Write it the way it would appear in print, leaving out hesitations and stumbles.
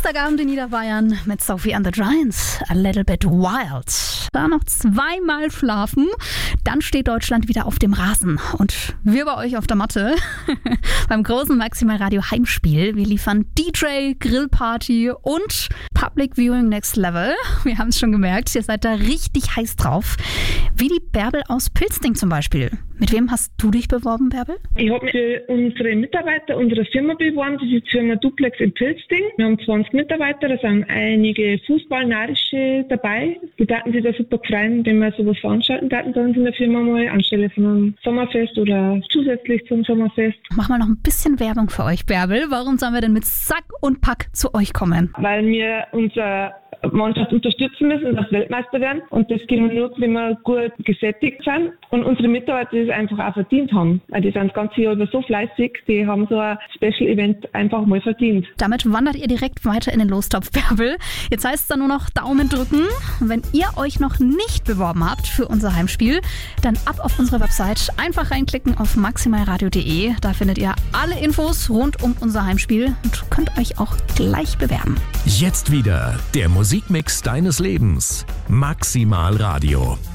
Dienstagabend in Niederbayern mit Sophie and the Giants. A little bit wild. Da noch zweimal schlafen, dann steht Deutschland wieder auf dem Rasen. Und wir bei euch auf der Matte. Beim großen Maximal Radio Heimspiel. Wir liefern DJ, Grillparty und Public Viewing Next Level. Wir haben es schon gemerkt, ihr seid da richtig heiß drauf. Wie die Bärbel aus Pilzding zum Beispiel. Mit wem hast du dich beworben, Bärbel? Ich habe mich für unsere Mitarbeiter unserer Firma beworben. Das ist die Firma Duplex in Pilzding. Wir haben 20 Mitarbeiter, da sind einige Fußballnarische dabei. Die daten sich da super freuen, wenn wir sowas veranstalten daten bei uns in der Firma mal, anstelle von einem Sommerfest oder zusätzlich zum Sommerfest. Machen wir noch ein bisschen Werbung für euch, Bärbel. Warum sollen wir denn mit Sack und Pack zu euch kommen? Weil wir unsere Mannschaft unterstützen müssen, dass wir Weltmeister werden. Und das geht nur, wenn wir gut gesättigt sind und unsere Mitarbeiter das einfach auch verdient haben. Weil die sind das ganze Jahr über so fleißig, die haben so ein Special-Event einfach mal verdient. Damit wandert ihr direkt weiter in den Lostopf, Bärbel. Jetzt heißt es dann nur noch Daumen drücken. Und wenn ihr euch noch nicht beworben habt für unser Heimspiel, dann ab auf unsere Website. Einfach reinklicken auf maximalradio.de. Da findet ihr alle Infos rund um unser Heimspiel und könnt euch auch gleich bewerben. Jetzt wieder der Musikmix deines Lebens. Maximal Radio.